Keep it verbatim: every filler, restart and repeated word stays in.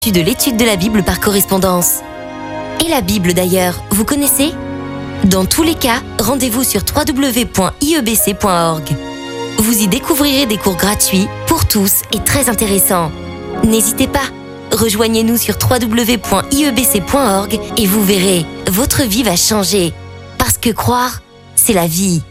de l'étude de la Bible par correspondance. Et la Bible d'ailleurs, vous connaissez? Dans tous les cas, rendez-vous sur w w w point i e b c point org. Vous y découvrirez des cours gratuits pour tous et très intéressants. N'hésitez pas, rejoignez-nous sur w w w point i e b c point org et vous verrez, votre vie va changer. Parce que croire, c'est la vie.